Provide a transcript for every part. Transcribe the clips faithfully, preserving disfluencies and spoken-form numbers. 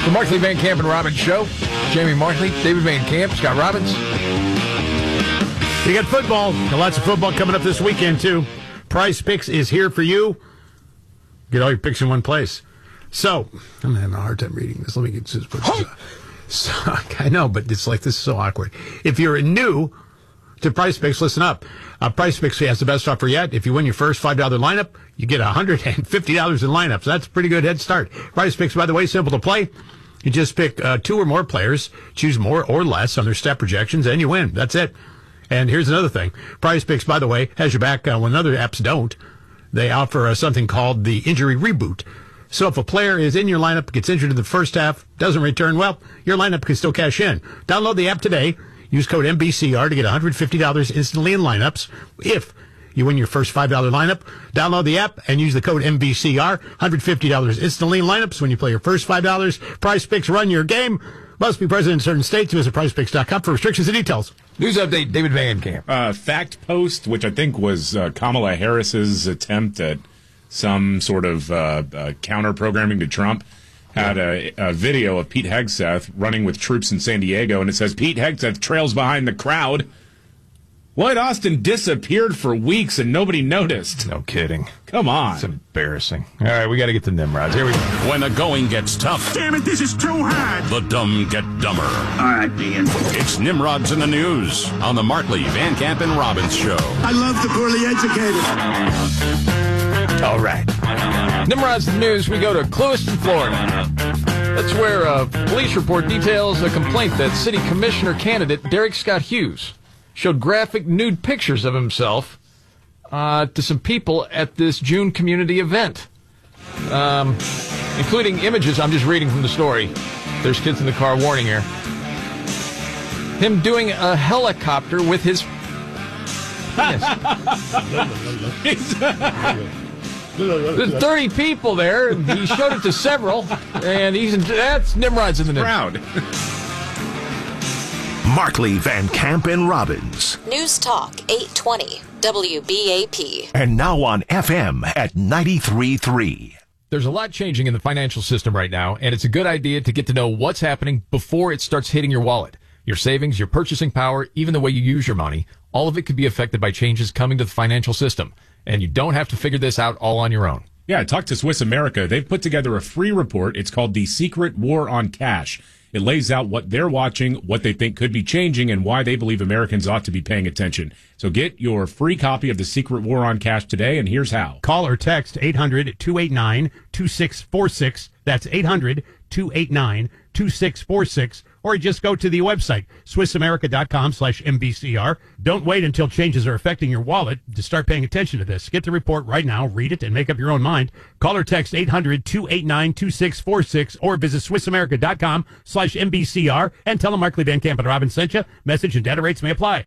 The Markley, Van Camp, and Robbins Show. Jamie Markley, David Van Camp, Scott Robbins. You got football. Got lots of football coming up this weekend, too. Prize Picks is here for you. Get all your picks in one place. So, I'm having a hard time reading this. Let me get just put this up. So, I know, but it's like, this is so awkward. If you're new to Prize Picks, listen up. Uh, Prize Picks has the best offer yet. If you win your first five dollars lineup, you get one hundred fifty dollars in lineups. That's a pretty good head start. Prize Picks, by the way, simple to play. You just pick uh, two or more players, choose more or less on their step projections, and you win. That's it. And here's another thing. Prize Picks, by the way, has your back uh, when other apps don't. They offer uh, something called the injury reboot. So if a player is in your lineup, gets injured in the first half, doesn't return, well, your lineup can still cash in. Download the app today. Use code M B C R to get one hundred fifty dollars instantly in lineups. If you win your first five dollars lineup, download the app and use the code M B C R. one hundred fifty dollars instantly in lineups when you play your first five dollars. Prize Picks, run your game. Must be present in certain states. Visit prize picks dot com for restrictions and details. News update, David Van Camp. Uh, Fact Post, which I think was uh, Kamala Harris's attempt at some sort of uh, uh, counter-programming to Trump, had a, a video of Pete Hegseth running with troops in San Diego, and it says, Pete Hegseth trails behind the crowd. Lloyd Austin disappeared for weeks and nobody noticed. No kidding. Come on. It's embarrassing. All right, we got to get to Nimrods. Here we go. When the going gets tough. Damn it, this is too hard. The dumb get dumber. All right, Ian. It's Nimrods in the News on the Markley, Van Camp, and Robbins Show. I love the poorly educated. All right. Nimrod's in the News. We go to Clewiston, Florida. That's where a police report details a complaint that city commissioner candidate Derek Scott Hughes showed graphic nude pictures of himself uh, to some people at this June community event, um, including images. I'm just reading from the story. There's kids in the car. Warning here. Him doing a helicopter with his penis. There's thirty people there. He showed it to several, and he's in, that's Nimrod's in the news. Proud. Markley, Van Camp, and Robbins. News Talk eight twenty W B A P. And now on F M at ninety-three point three. There's a lot changing in the financial system right now, and it's a good idea to get to know what's happening before it starts hitting your wallet. Your savings, your purchasing power, even the way you use your money, all of it could be affected by changes coming to the financial system. And you don't have to figure this out all on your own. Yeah, talk to Swiss America. They've put together a free report. It's called The Secret War on Cash. It lays out what they're watching, what they think could be changing, and why they believe Americans ought to be paying attention. So get your free copy of The Secret War on Cash today, and here's how. Call or text eight hundred, two eight nine, two six four six. That's eight hundred, two eight nine, two six four six. Or just go to the website, swiss america dot com slash M B C R. Don't wait until changes are affecting your wallet to start paying attention to this. Get the report right now, read it, and make up your own mind. Call or text eight hundred, two eight nine, two six four six or visit swiss america dot com slash M B C R and tell them Markley, Van Camp, and Robbins sent you. Message and data rates may apply.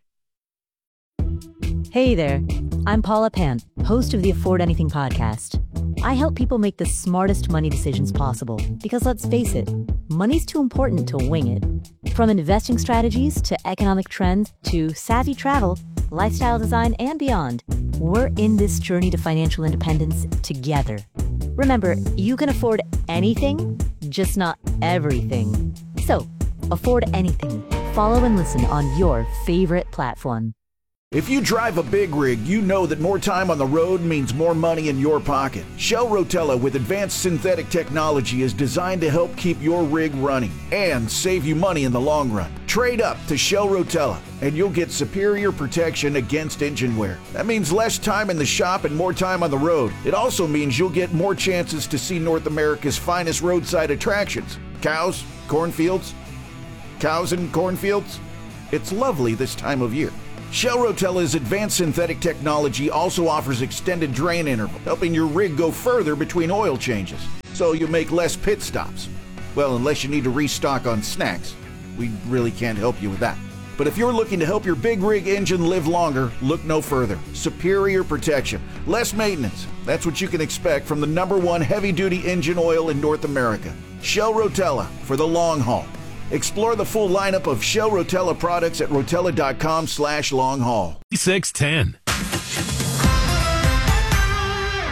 Hey there, I'm Paula Pant, host of the Afford Anything podcast. I help people make the smartest money decisions possible because, let's face it, money's too important to wing it. From investing strategies to economic trends to savvy travel, lifestyle design, and beyond, we're in this journey to financial independence together. Remember, you can afford anything, just not everything. So, afford anything. Follow and listen on your favorite platform. If you drive a big rig, you know that more time on the road means more money in your pocket. Shell Rotella with advanced synthetic technology is designed to help keep your rig running and save you money in the long run. Trade up to Shell Rotella and you'll get superior protection against engine wear. That means less time in the shop and more time on the road. It also means you'll get more chances to see North America's finest roadside attractions. Cows, cornfields, cows and cornfields. It's lovely this time of year. Shell Rotella's advanced synthetic technology also offers extended drain interval, helping your rig go further between oil changes, so you make less pit stops. Well, unless you need to restock on snacks. We really can't help you with that. But if you're looking to help your big rig engine live longer, look no further. Superior protection, less maintenance. That's what you can expect from the number one heavy-duty engine oil in North America. Shell Rotella for the long haul. Explore the full lineup of Shell Rotella products at rotella.com slash long haul. six ten.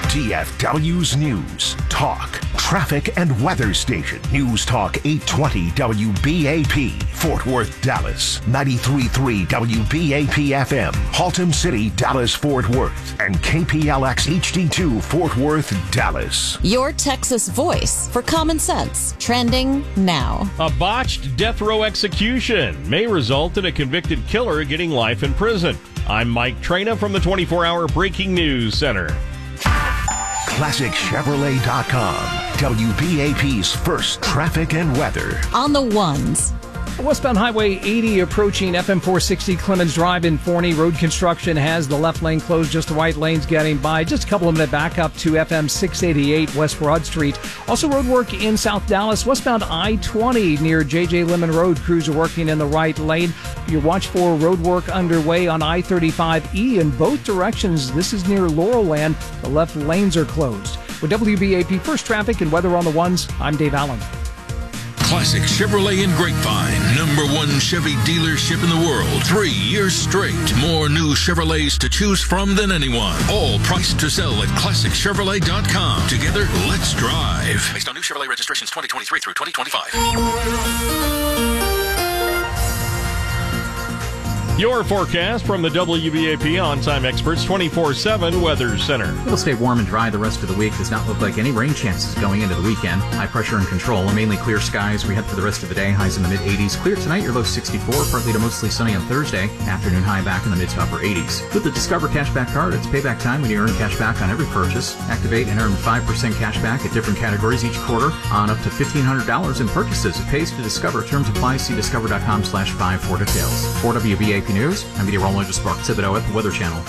D F W's News, Talk, Traffic and Weather Station. News Talk eight twenty W B A P, Fort Worth, Dallas. ninety-three point three W B A P F M, Haltom City, Dallas, Fort Worth. And K P L X H D two, Fort Worth, Dallas. Your Texas voice for common sense. Trending now. A botched death row execution may result in a convicted killer getting life in prison. I'm Mike Traina from the twenty-four hour Breaking News Center. Classic Chevrolet dot com, W B A P's first traffic and weather. On the ones. Westbound Highway eighty approaching F M four sixty Clemens Drive in Forney. Road construction has the left lane closed, just the right lane's getting by. Just a couple of minute back up to F M six eighty-eight West Broad Street. Also road work in South Dallas. Westbound I twenty near J J Lemon Road. Crews are working in the right lane. You watch for road work underway on I thirty-five E in both directions. This is near Laurel Land. The left lanes are closed. With W B A P First Traffic and Weather on the Ones, I'm Dave Allen. Classic Chevrolet in Grapevine, number one Chevy dealership in the world, three years straight. More new Chevrolets to choose from than anyone. All priced to sell at Classic Chevrolet dot com. Together, let's drive. Based on new Chevrolet registrations twenty twenty-three through twenty twenty-five. Your forecast from the W B A P On-Time Experts twenty-four seven Weather Center. It'll stay warm and dry the rest of the week. Does not look like any rain chances going into the weekend. High pressure and control. And mainly clear skies. We head for the rest of the day. Highs in the mid eighties. Clear tonight. Your low sixty-four. Partly to mostly sunny on Thursday. Afternoon high back in the mid to upper eighties. With the Discover Cashback card, it's payback time when you earn cash back on every purchase. Activate and earn five percent cash back at different categories each quarter on up to fifteen hundred dollars in purchases. It pays to Discover. Terms apply. See discover dot com slash five for details. For W B A P News, I'm meteorologist Mark Thibodeau at the Weather Channel.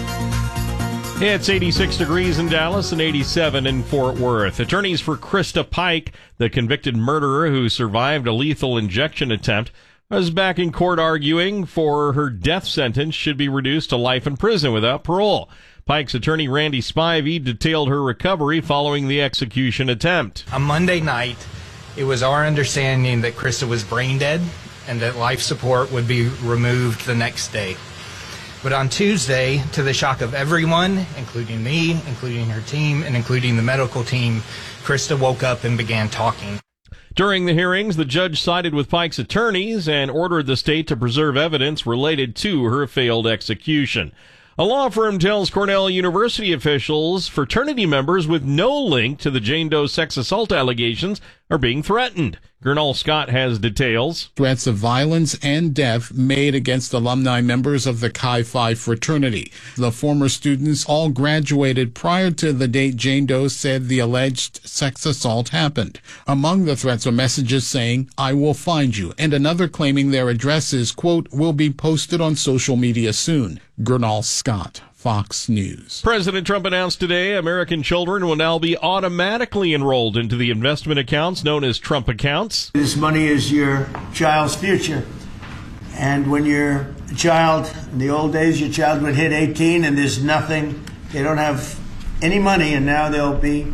It's eighty-six degrees in Dallas and eighty-seven in Fort Worth. Attorneys for Krista Pike, the convicted murderer who survived a lethal injection attempt, was back in court arguing for her death sentence should be reduced to life in prison without parole. Pike's attorney Randy Spivey detailed her recovery following the execution attempt. On Monday night, it was our understanding that Krista was brain dead and that life support would be removed the next day. But on Tuesday, to the shock of everyone, including me, including her team, and including the medical team, Krista woke up and began talking. During the hearings, the judge sided with Pike's attorneys and ordered the state to preserve evidence related to her failed execution. A law firm tells Cornell University officials fraternity members with no link to the Jane Doe sex assault allegations are being threatened. Gernal Scott has details. Threats of violence and death made against alumni members of the Chi Phi fraternity. The former students all graduated prior to the date Jane Doe said the alleged sex assault happened. Among the threats are messages saying, "I will find you," and another claiming their addresses, quote, "will be posted on social media soon." Gernal Scott, Fox News. President Trump announced today American children will now be automatically enrolled into the investment accounts known as Trump accounts. This money is your child's future. And when you're a child, in the old days, your child would hit eighteen and there's nothing. They don't have any money, and now they'll be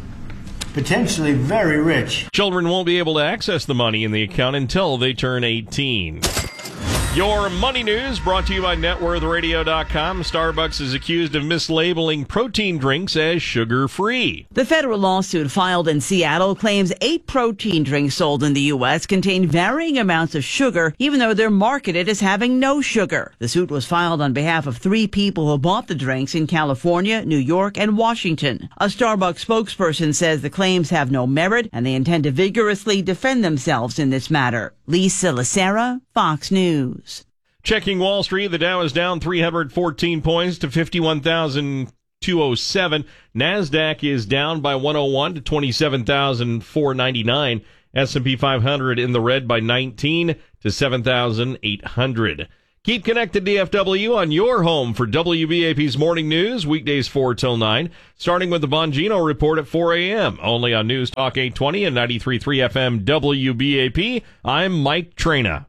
potentially very rich. Children won't be able to access the money in the account until they turn eighteen. Your money news brought to you by net worth radio dot com. Starbucks is accused of mislabeling protein drinks as sugar-free. The federal lawsuit filed in Seattle claims eight protein drinks sold in the U S contain varying amounts of sugar, even though they're marketed as having no sugar. The suit was filed on behalf of three people who bought the drinks in California, New York, and Washington. A Starbucks spokesperson says the claims have no merit, and they intend to vigorously defend themselves in this matter. Lisa Lacera, Fox News. Checking Wall Street, the Dow is down three hundred fourteen points to fifty-one thousand two hundred seven. NASDAQ is down by one oh one to twenty-seven thousand four hundred ninety-nine. S and P five hundred in the red by nineteen to seven thousand eight hundred. Keep connected, D F W, on your home for W B A P's Morning News, weekdays four till nine, starting with the Bongino Report at four a.m., only on News Talk eight twenty and ninety-three point three F M W B A P. I'm Mike Traina.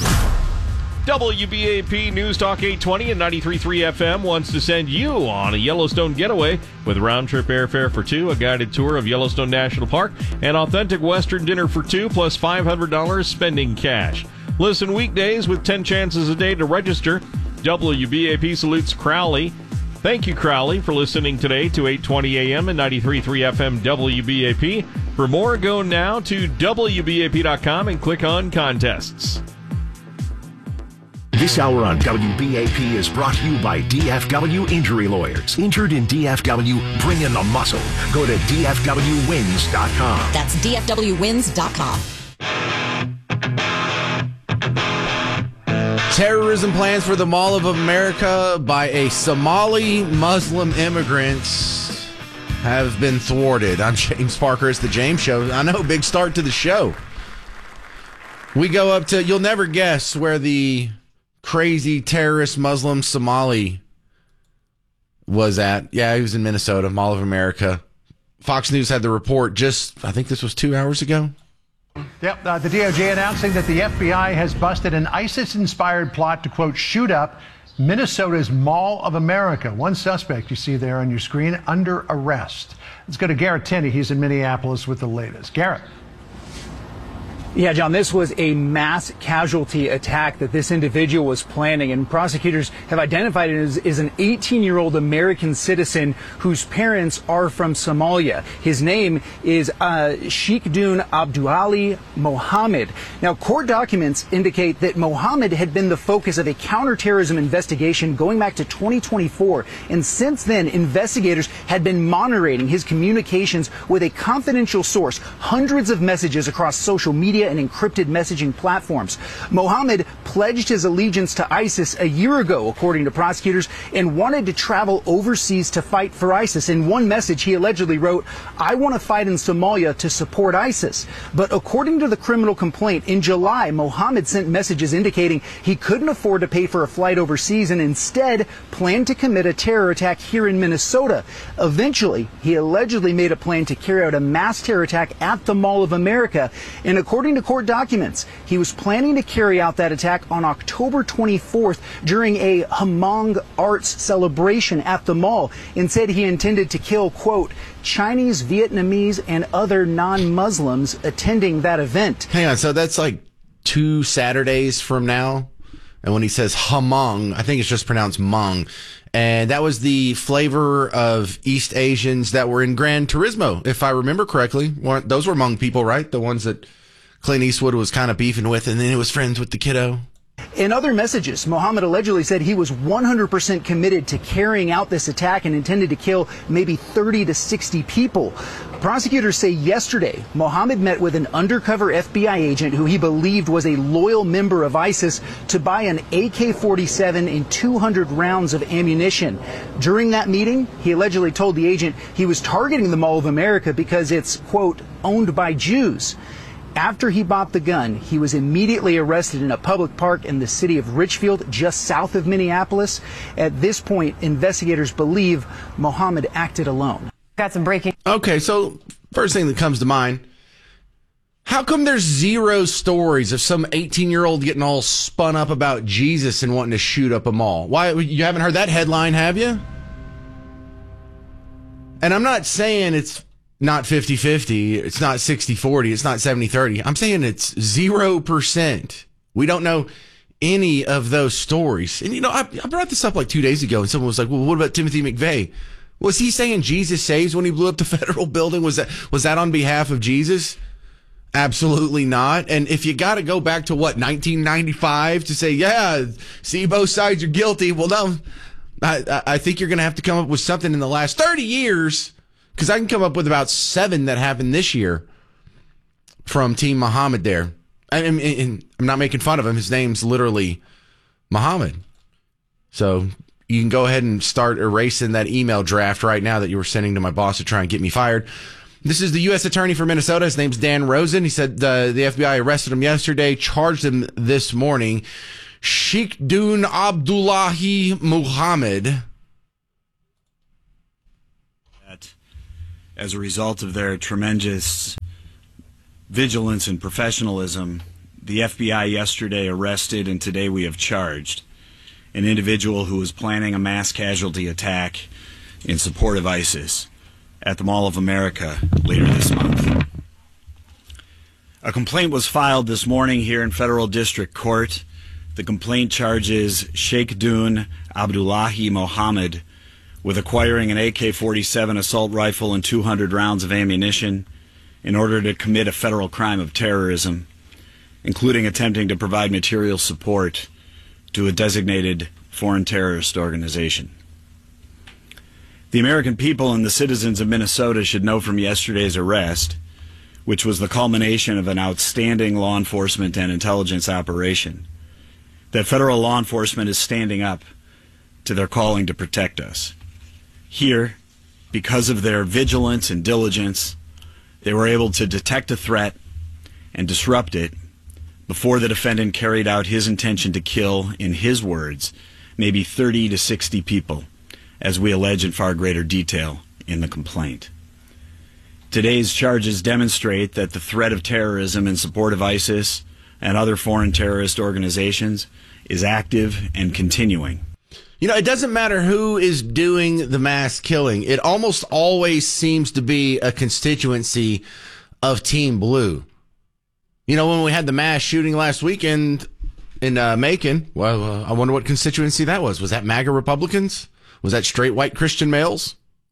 W B A P News Talk eight twenty and ninety-three point three F M wants to send you on a Yellowstone getaway with round-trip airfare for two, a guided tour of Yellowstone National Park, and authentic Western dinner for two, plus five hundred dollars spending cash. Listen weekdays with ten chances a day to register. W B A P salutes Crowley, Thank you, Crowley, for listening today to eight twenty A M and ninety-three point three F M W B A P. For more, go now to W B A P dot com and click on contests. This hour on W B A P is brought to you by D F W Injury Lawyers. Injured in D F W? Bring in the muscle. Go to D F W wins dot com. That's D F W wins dot com. Terrorism plans for the Mall of America by a Somali Muslim immigrants have been thwarted. I'm James Parker. It's the James Show. I know, big start to the show. We go up to, you'll never guess where the crazy terrorist Muslim Somali was at. Yeah, he was in Minnesota, Mall of America. Fox News had the report just, I think this was two hours ago. Yep, uh, the D O J announcing that the F B I has busted an ISIS-inspired plot to, quote, shoot up Minnesota's Mall of America. One suspect you see there on your screen under arrest. Let's go to Garrett Tenney. He's in Minneapolis with the latest. Garrett. Yeah, John, this was a mass casualty attack that this individual was planning, and prosecutors have identified it as, as an eighteen-year-old American citizen whose parents are from Somalia. His name is uh, Sheikhdun Abduali Mohammed. Now, court documents indicate that Mohammed had been the focus of a counterterrorism investigation going back to twenty twenty-four, and since then, investigators had been monitoring his communications with a confidential source, hundreds of messages across social media and encrypted messaging platforms. Mohammed pledged his allegiance to ISIS a year ago, according to prosecutors, and wanted to travel overseas to fight for ISIS. In one message, he allegedly wrote, "I want to fight in Somalia to support ISIS." But according to the criminal complaint, in July, Mohammed sent messages indicating he couldn't afford to pay for a flight overseas and instead planned to commit a terror attack here in Minnesota. Eventually, he allegedly made a plan to carry out a mass terror attack at the Mall of America. And according to court documents, he was planning to carry out that attack on October twenty-fourth during a Hmong arts celebration at the mall, and said he intended to kill, quote, Chinese, Vietnamese, and other non-Muslims attending that event. Hang on, so that's like two Saturdays from now? And when he says Hmong, I think it's just pronounced Hmong. And that was the flavor of East Asians that were in Gran Turismo, if I remember correctly. Those were Hmong people, right? The ones that Clint Eastwood was kind of beefing with, and then he was friends with the kiddo. In other messages, Mohammed allegedly said he was one hundred percent committed to carrying out this attack and intended to kill maybe thirty to sixty people. Prosecutors say yesterday, Mohammed met with an undercover F B I agent who he believed was a loyal member of ISIS to buy an A K forty-seven and two hundred rounds of ammunition. During that meeting, he allegedly told the agent he was targeting the Mall of America because it's, quote, owned by Jews. After he bought the gun, he was immediately arrested in a public park in the city of Richfield, just south of Minneapolis. At this point, investigators believe Mohammed acted alone. Got some breaking. Okay, so first thing that comes to mind, how come there's zero stories of some eighteen-year-old getting all spun up about Jesus and wanting to shoot up a mall? Why, you haven't heard that headline, have you? And I'm not saying it's not fifty-fifty, it's not sixty forty, it's not seventy thirty. I'm saying it's zero percent. We don't know any of those stories. And, you know, I, I brought this up like two days ago, and someone was like, well, what about Timothy McVeigh? Was he saying Jesus saves when he blew up the federal building? Was that was that on behalf of Jesus? Absolutely not. And if you got to go back to, what, nineteen ninety-five to say, yeah, see, both sides are guilty, well, no, I, I think you're going to have to come up with something in the last thirty years, because I can come up with about seven that happened this year from Team Muhammad there. I, and, and I'm not making fun of him. His name's literally Muhammad. So you can go ahead and start erasing that email draft right now that you were sending to my boss to try and get me fired. This is the U S attorney for Minnesota. His name's Dan Rosen. He said uh, the F B I arrested him yesterday, charged him this morning. Sheikhdun Abdullahi Muhammad. As a result of their tremendous vigilance and professionalism, the F B I yesterday arrested and today we have charged an individual who was planning a mass casualty attack in support of ISIS at the Mall of America later this month. A complaint was filed this morning here in Federal District Court. The complaint charges Sheikhdun Abdullahi Mohammed with acquiring an A K forty-seven assault rifle and two hundred rounds of ammunition in order to commit a federal crime of terrorism, including attempting to provide material support to a designated foreign terrorist organization. The American people and the citizens of Minnesota should know from yesterday's arrest, which was the culmination of an outstanding law enforcement and intelligence operation, that federal law enforcement is standing up to their calling to protect us. Here, because of their vigilance and diligence, they were able to detect a threat and disrupt it before the defendant carried out his intention to kill, in his words, maybe thirty to sixty people, as we allege in far greater detail in the complaint. Today's charges demonstrate that the threat of terrorism in support of ISIS and other foreign terrorist organizations is active and continuing. You know, it doesn't matter who is doing the mass killing. It almost always seems to be a constituency of Team Blue. You know, when we had the mass shooting last weekend in uh, Macon, well, uh, I wonder what constituency that was. Was that MAGA Republicans? Was that straight white Christian males?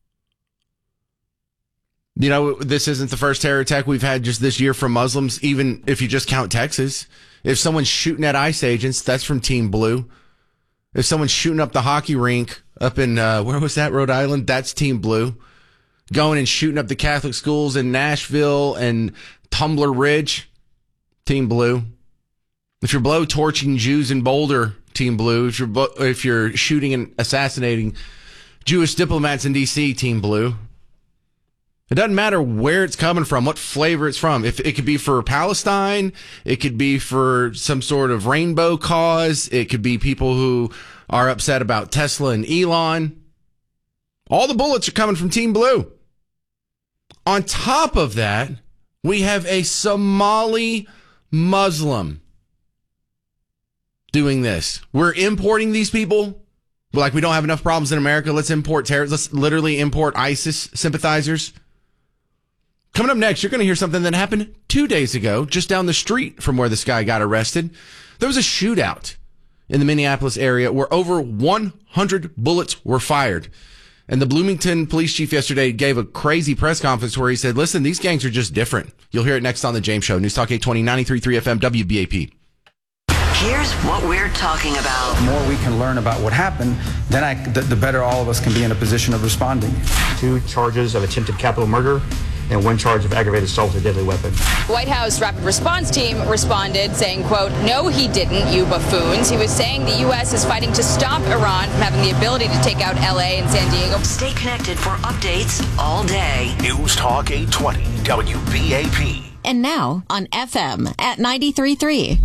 You know, this isn't the first terror attack we've had just this year from Muslims, even if you just count Texas. If someone's shooting at ICE agents, that's from Team Blue. If someone's shooting up the hockey rink up in, uh, where was that, Rhode Island? That's Team Blue. Going and shooting up the Catholic schools in Nashville and Tumbler Ridge, Team Blue. If you're blow torching Jews in Boulder, Team Blue. If you're, if you're shooting and assassinating Jewish diplomats in D C, Team Blue. It doesn't matter where it's coming from, what flavor it's from. If it could be for Palestine, it could be for some sort of rainbow cause. It could be people who are upset about Tesla and Elon. All the bullets are coming from Team Blue. On top of that, we have a Somali Muslim doing this. We're importing these people. We're like, we don't have enough problems in America. Let's import terrorists. Let's literally import ISIS sympathizers. Coming up next, you're going to hear something that happened two days ago, just down the street from where this guy got arrested. There was a shootout in the Minneapolis area where over one hundred bullets were fired. And the Bloomington police chief yesterday gave a crazy press conference where he said, listen, these gangs are just different. You'll hear it next on The James Show. News Talk eight twenty, ninety-three point three F M, W B A P. Here's what we're talking about. The more we can learn about what happened, then I, the, the better all of us can be in a position of responding. Two charges of attempted capital murder and one charge of aggravated assault with a deadly weapon. White House rapid response team responded saying, quote, no, he didn't, you buffoons. He was saying the U S is fighting to stop Iran from having the ability to take out L A and San Diego. Stay connected for updates all day. News Talk eight twenty, W B A P. And now on F M at ninety-three point three.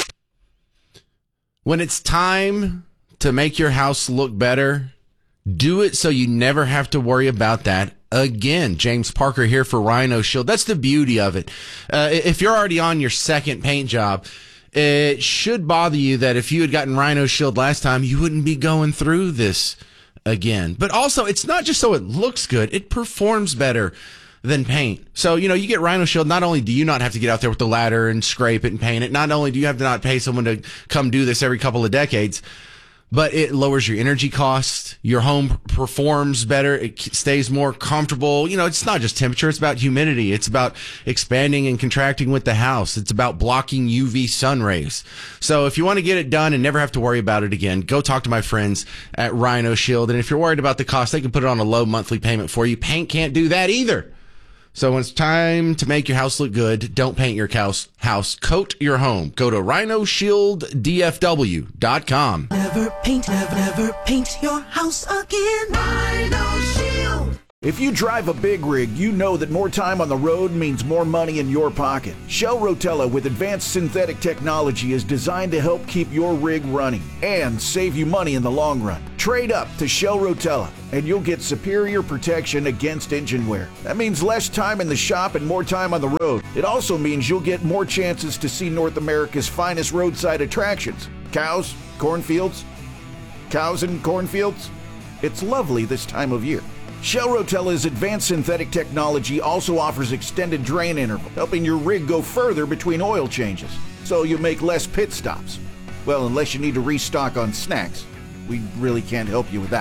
When it's time to make your house look better, do it so you never have to worry about that again. James Parker here for Rhino Shield. That's the beauty of it. Uh, if you're already on your second paint job, it should bother you that if you had gotten Rhino Shield last time, you wouldn't be going through this again. But also, it's not just so it looks good, it performs better than paint. So, you know, you get Rhino Shield, not only do you not have to get out there with the ladder and scrape it and paint it, not only do you have to not pay someone to come do this every couple of decades, but it lowers your energy costs. Your home performs better. It stays more comfortable. You know, it's not just temperature. It's about humidity. It's about expanding and contracting with the house. It's about blocking U V sun rays. So if you want to get it done and never have to worry about it again, go talk to my friends at Rhino Shield. And if you're worried about the cost, they can put it on a low monthly payment for you. Paint can't do that either. So when it's time to make your house look good, don't paint your house, house coat your home. Go to rhino shield d f w dot com. Never paint, never, never paint your house again. Rhino Shield. If you drive a big rig, you know that more time on the road means more money in your pocket. Shell Rotella with advanced synthetic technology is designed to help keep your rig running and save you money in the long run. Trade up to Shell Rotella and you'll get superior protection against engine wear. That means less time in the shop and more time on the road. It also means you'll get more chances to see North America's finest roadside attractions. Cows, cornfields, cows and cornfields. It's lovely this time of year. Shell Rotella's advanced synthetic technology also offers extended drain interval, helping your rig go further between oil changes, so you make less pit stops. Well, unless you need to restock on snacks. We really can't help you with that.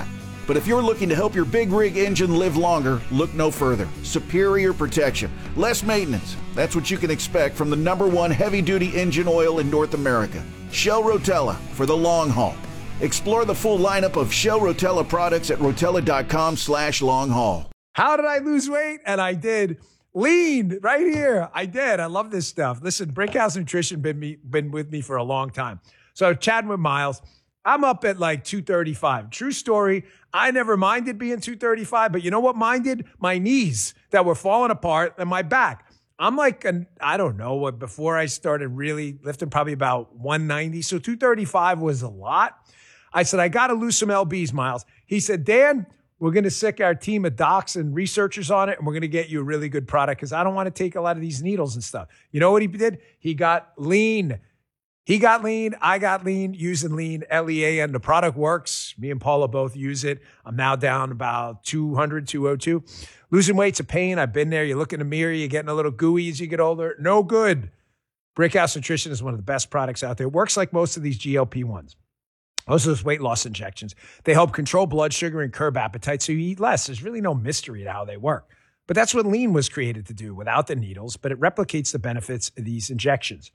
But if you're looking to help your big rig engine live longer, look no further. Superior protection, less maintenance. That's what you can expect from the number one heavy-duty engine oil in North America. Shell Rotella for the long haul. Explore the full lineup of Shell Rotella products at rotella.com slash long haul. How did I lose weight? And I did. Lean right here. I did. I love this stuff. Listen, Brickhouse Nutrition been me been with me for a long time. So chatting with Miles, I'm up at like two thirty-five. True story. I never minded being two thirty-five, but you know what minded? My knees that were falling apart and my back. I'm like, an, I don't know what, before I started really lifting, probably about one ninety. So two thirty-five was a lot. I said, I got to lose some L Bs, Miles. He said, Dan, we're going to sick our team of docs and researchers on it, and we're going to get you a really good product because I don't want to take a lot of these needles and stuff. You know what he did? He got lean. He got lean. I got lean using lean, L E A N. The product works. Me and Paula both use it. I'm now down about two hundred, two oh two. Losing weight's a pain. I've been there. You look in the mirror, you're getting a little gooey as you get older. No good. Brickhouse Nutrition is one of the best products out there. It works like most of these G L P ones. Most of those weight loss injections. They help control blood sugar and curb appetite so you eat less. There's really no mystery to how they work. But that's what lean was created to do without the needles, but it replicates the benefits of these injections.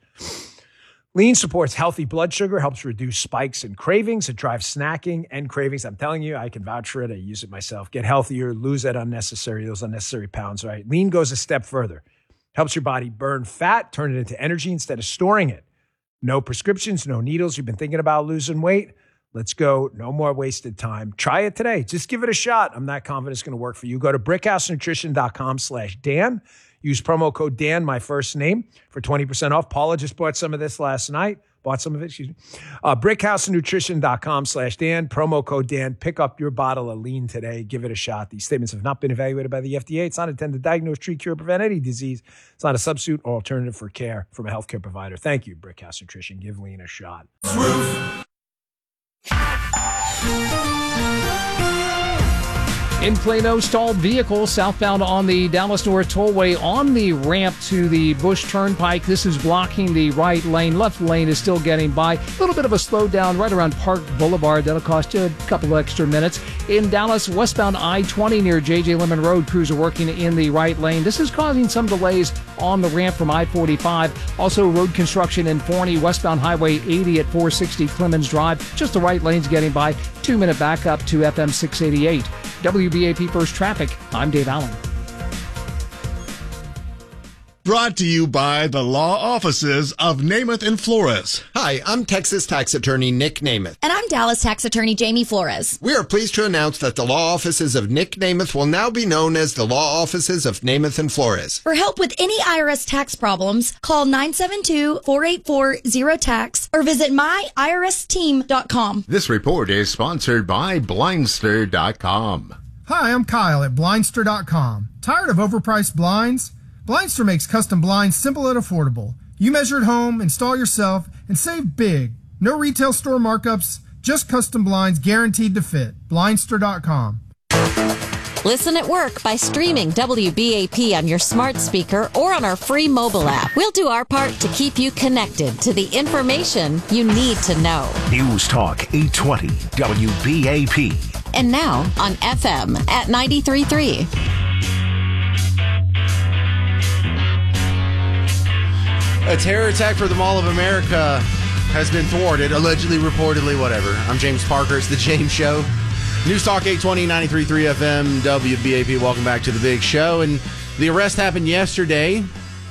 Lean supports healthy blood sugar, helps reduce spikes and cravings. It drives snacking and cravings. I'm telling you, I can vouch for it. I use it myself. Get healthier, lose that unnecessary, those unnecessary pounds, right? Lean goes a step further. Helps your body burn fat, turn it into energy instead of storing it. No prescriptions, no needles. You've been thinking about losing weight? Let's go. No more wasted time. Try it today. Just give it a shot. I'm not confident it's going to work for you. Go to brickhousenutrition.com slash Dan. Use promo code Dan, my first name, for twenty percent off. Paula just bought some of this last night. Bought some of it, excuse me. Uh, brickhousenutrition.com slash Dan. Promo code Dan. Pick up your bottle of lean today. Give it a shot. These statements have not been evaluated by the F D A. It's not intended to diagnose, treat, cure, prevent any disease. It's not a substitute or alternative for care from a healthcare provider. Thank you, Brickhouse Nutrition. Give lean a shot. In Plano, stalled vehicle southbound on the Dallas North Tollway on the ramp to the Bush Turnpike. This is blocking the right lane. Left lane is still getting by. A little bit of a slowdown right around Park Boulevard. That'll cost you a couple of extra minutes. In Dallas, westbound I twenty near J J Lemon Road, crews are working in the right lane. This is causing some delays on the ramp from I forty-five. Also, road construction in Forney, westbound Highway eighty at four sixty Clemens Drive. Just the right lane's getting by. Two-minute backup to F M six eighty-eight. W B A P First Traffic, I'm Dave Allen. Brought to you by the law offices of Namath and Flores. Hi, I'm Texas tax attorney Nick Namath. And I'm Dallas tax attorney Jamie Flores. We are pleased to announce that the law offices of Nick Namath will now be known as the law offices of Namath and Flores. For help with any I R S tax problems, call nine seven two, four eight four, zero tax or visit my I R S team dot com. This report is sponsored by blindster dot com. Hi, I'm Kyle at blindster dot com. Tired of overpriced blinds? Blindster makes custom blinds simple and affordable. You measure at home, install yourself, and save big. No retail store markups, just custom blinds guaranteed to fit. blindster dot com. Listen at work by streaming W B A P on your smart speaker or on our free mobile app. We'll do our part to keep you connected to the information you need to know. News Talk eight twenty W B A P. And now on F M at ninety-three point three. A terror attack for the Mall of America has been thwarted, allegedly, reportedly, whatever. I'm James Parker. It's The James Show. News Talk eight twenty, ninety-three point three F M, W B A P. Welcome back to the big show. And the arrest happened yesterday,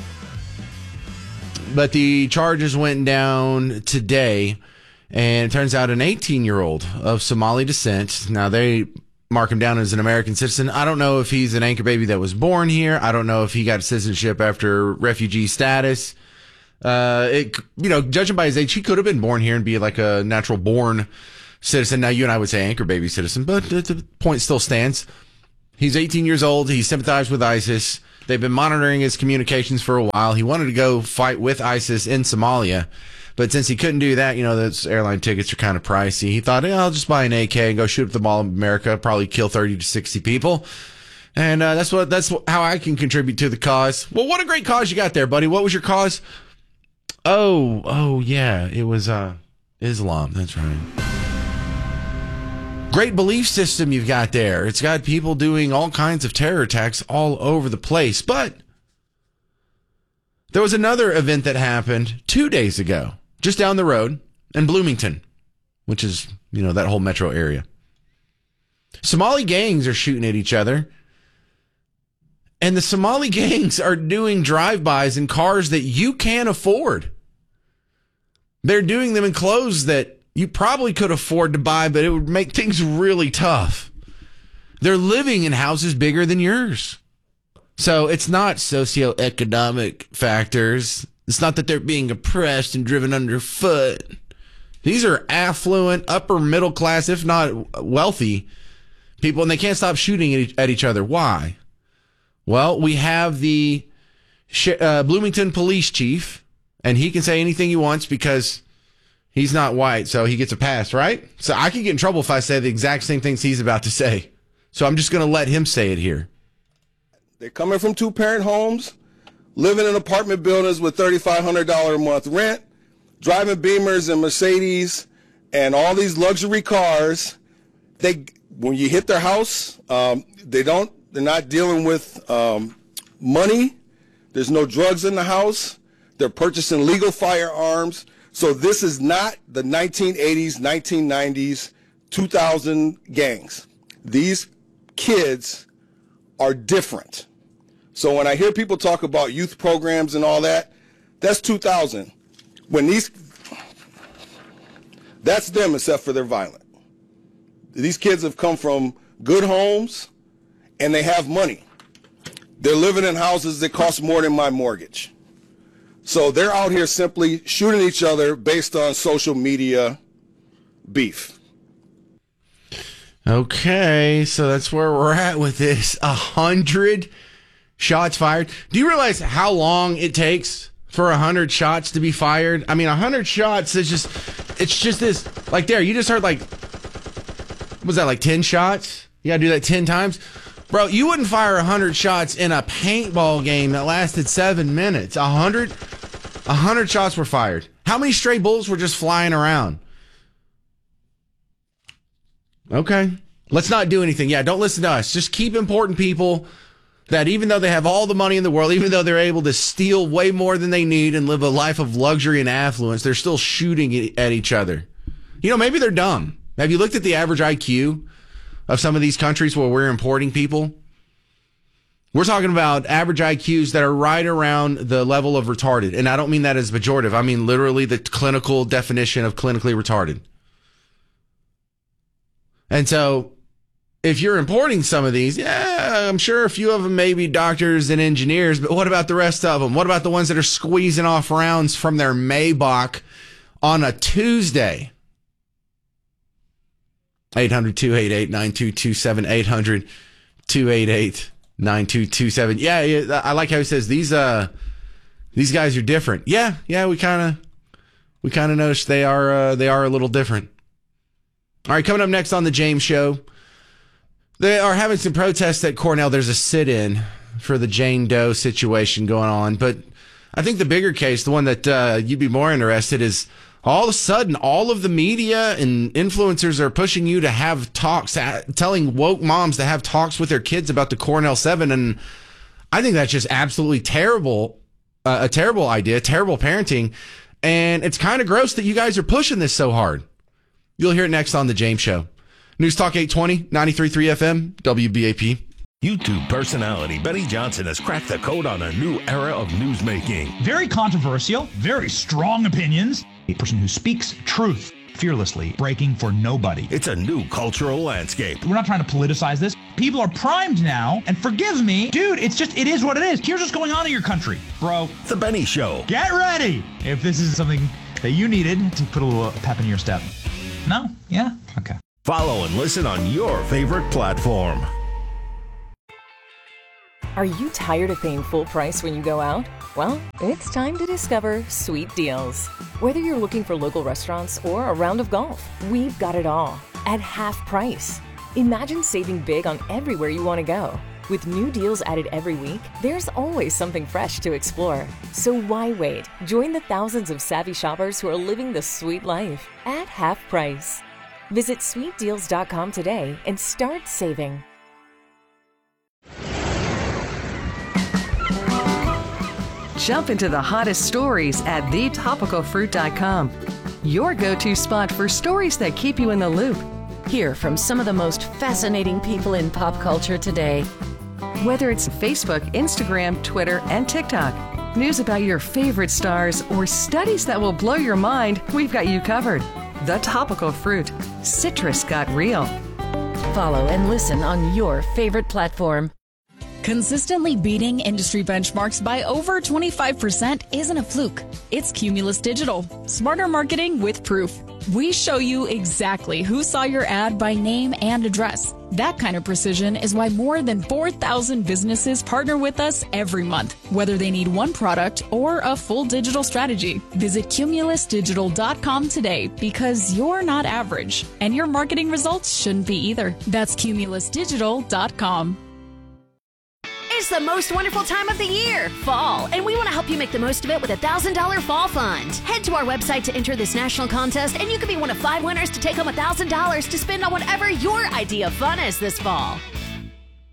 but the charges went down today. And it turns out an eighteen-year-old of Somali descent. Now, they mark him down as an American citizen. I don't know if he's an anchor baby that was born here. I don't know if he got citizenship after refugee status. Uh, it, you know, judging by his age, he could have been born here and be like a natural born citizen. Now, you and I would say anchor baby citizen, but the point still stands. He's eighteen years old. He sympathized with ISIS. They've been monitoring his communications for a while. He wanted to go fight with ISIS in Somalia. But since he couldn't do that, you know, those airline tickets are kind of pricey. He thought, hey, I'll just buy an A K and go shoot up the Mall of America, probably kill thirty to sixty people. And uh, that's what that's how I can contribute to the cause. Well, what a great cause you got there, buddy. What was your cause? Oh, oh, yeah. It was uh, Islam. That's right. great belief system you've got there. It's got people doing all kinds of terror attacks all over the place. But there was another event that happened two days ago, just down the road in Bloomington, which is, you know, that whole metro area. Somali gangs are shooting at each other. And the Somali gangs are doing drive-bys in cars that you can't afford. They're doing them in clothes that you probably could afford to buy, but it would make things really tough. They're living in houses bigger than yours. So it's not socioeconomic factors. It's not that they're being oppressed and driven underfoot. These are affluent, upper middle class, if not wealthy people, and they can't stop shooting at each other. Why? Well, we have the uh, Bloomington police chief, and he can say anything he wants because he's not white, so he gets a pass, right? So I could get in trouble if I say the exact same things he's about to say. So I'm just going to let him say it here. They're coming from two-parent homes, living in apartment buildings with thirty-five hundred dollars a month rent, driving Beamers and Mercedes and all these luxury cars. They, when you hit their house, um, they don't. They're not dealing with um, money. There's no drugs in the house. They're purchasing legal firearms. So this is not the nineteen eighties, nineteen nineties, two thousand gangs. These kids are different. So when I hear people talk about youth programs and all that, that's two thousand. When these, that's them except for they're violent. These kids have come from good homes and they have money. They're living in houses that cost more than my mortgage. So they're out here simply shooting each other based on social media beef. Okay, so that's where we're at with this. A hundred shots fired. Do you realize how long it takes for a hundred shots to be fired? I mean, a hundred shots is just, it's just this, like there, you just heard like, what was that, like ten shots? You gotta do that ten times? Bro, you wouldn't fire a hundred shots in a paintball game that lasted seven minutes. A hundred, a hundred shots were fired. How many stray bullets were just flying around? Okay. Let's not do anything. Yeah, don't listen to us. Just keep important people that even though they have all the money in the world, even though they're able to steal way more than they need and live a life of luxury and affluence, they're still shooting at each other. You know, maybe they're dumb. Have you looked at the average I Q of some of these countries where we're importing people? We're talking about average I Qs that are right around the level of retarded. And I don't mean that as pejorative. I mean literally the clinical definition of clinically retarded. And so if you're importing some of these, yeah, I'm sure a few of them may be doctors and engineers, but what about the rest of them? What about the ones that are squeezing off rounds from their Maybach on a Tuesday? eight hundred, two eight eight, nine two two seven, eight hundred, two eight eight, nine two two seven. Yeah, yeah, I like how he says these uh these guys are different. Yeah, yeah, we kind of we kind of noticed they are uh, they are a little different. All right, coming up next on the James Show, they are having some protests at Cornell. There's a sit-in for the Jane Doe situation going on, but I think the bigger case, the one that uh, you'd be more interested, is all of a sudden, all of the media and influencers are pushing you to have talks, telling woke moms to have talks with their kids about the Cornell seven. And I think that's just absolutely terrible, uh, a terrible idea, terrible parenting. And it's kind of gross that you guys are pushing this so hard. You'll hear it next on The James Show. News Talk eight twenty, ninety-three point three F M, W B A P. YouTube personality Benny Johnson has cracked the code on a new era of newsmaking. Very controversial, very strong opinions. A person who speaks truth fearlessly, breaking for nobody. It's a new cultural landscape. We're not trying to politicize this. People are primed now, and forgive me, dude, it's just, it is what it is. Here's what's going on in your country, bro. The Benny Show. Get ready if this is something that you needed to put a little pep in your step. No? Yeah? Okay. Follow and listen on your favorite platform. Are you tired of paying full price when you go out? Well, it's time to discover Sweet Deals. Whether you're looking for local restaurants or a round of golf, we've got it all at half price. Imagine saving big on everywhere you want to go. With new deals added every week, there's always something fresh to explore. So why wait? Join the thousands of savvy shoppers who are living the sweet life at half price. Visit sweet deals dot com today and start saving. Jump into the hottest stories at the topical fruit dot com. Your go-to spot for stories that keep you in the loop. Hear from some of the most fascinating people in pop culture today. Whether it's Facebook, Instagram, Twitter, and TikTok, news about your favorite stars, or studies that will blow your mind, we've got you covered. The Topical Fruit. Citrus got real. Follow and listen on your favorite platform. Consistently beating industry benchmarks by over twenty-five percent isn't a fluke. It's Cumulus Digital. Smarter marketing with proof. We show you exactly who saw your ad by name and address. That kind of precision is why more than four thousand businesses partner with us every month, whether they need one product or a full digital strategy. Visit cumulus digital dot com today because you're not average, and your marketing results shouldn't be either. That's cumulus digital dot com. It's the most wonderful time of the year, fall, and we want to help you make the most of it with a one thousand dollars Fall Fund. Head to our website to enter this national contest, and you could be one of five winners to take home one thousand dollars to spend on whatever your idea of fun is this fall.